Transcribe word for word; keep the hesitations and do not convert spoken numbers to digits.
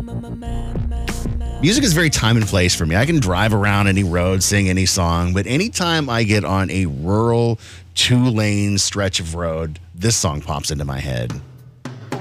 Music is very time and place for me. I can drive around any road, sing any song, but anytime I get on a rural two-lane stretch of road, this song pops into my head.